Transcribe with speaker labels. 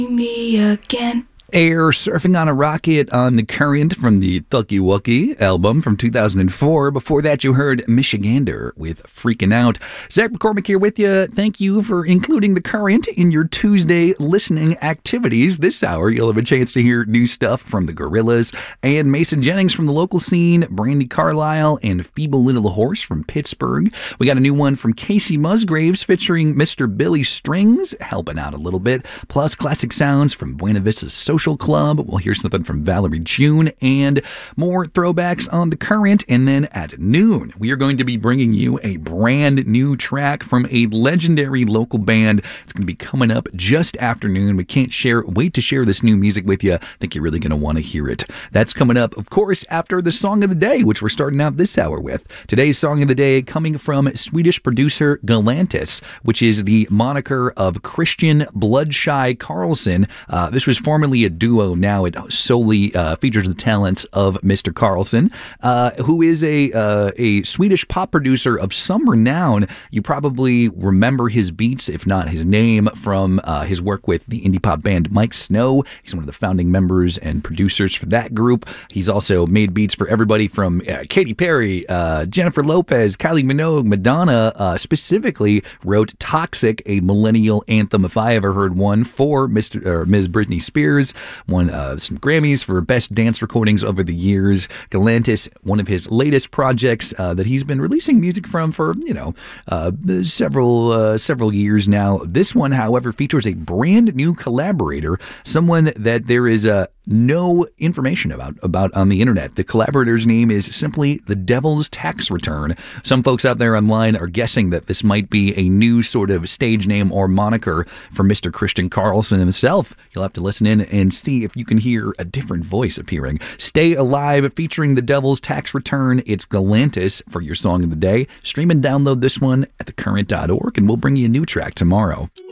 Speaker 1: Me again.
Speaker 2: Air Surfing on a Rocket on the Current from the Thucky Wucky album from 2004. Before that, you heard Michigander with Freaking Out. Zach McCormick here with you. Thank you for including the Current in your Tuesday listening activities. This hour, you'll have a chance to hear new stuff from the Gorillaz and Mason Jennings from the local scene, Brandi Carlile and Feeble Little Horse from Pittsburgh. We got a new one from Casey Musgraves featuring Mr. Billy Strings, helping out a little bit, plus classic sounds from Buena Vista Social Club. We'll hear something from Valerie June and more throwbacks on the Current. And then at noon, we are going to be bringing you a brand new track from a legendary local band. It's going to be coming up just after noon. We can't wait to share this new music with you. I think you're really going to want to hear it. That's coming up, of course, after the song of the day, which we're starting out this hour with. Today's song of the day coming from Swedish producer Galantis, which is the moniker of Christian Bloodshy Karlsson. This was formerly a duo. Now it solely features the talents of Mr. Karlsson, who is a Swedish pop producer of some renown. You probably remember his beats, if not his name, from his work with the indie pop band Mike Snow. He's one of the founding members and producers for that group. He's also made beats for everybody from Katy Perry, Jennifer Lopez, Kylie Minogue, Madonna. Specifically wrote Toxic, a millennial anthem, if I ever heard one, for Ms. Britney Spears. Won some Grammys for best dance recordings over the years. Galantis, one of his latest projects that he's been releasing music from for, several years now. This one, however, features a brand new collaborator, someone that there is no information about on the internet. The collaborator's name is simply The Devil's Tax Return. Some folks out there online are guessing that this might be a new sort of stage name or moniker for Mr. Christian Karlsson himself. You'll have to listen in and see if you can hear a different voice appearing. Stay Alive featuring The Devil's Tax Return. It's Galantis for your song of the day. Stream and download this one at thecurrent.org, and we'll bring you a new track tomorrow.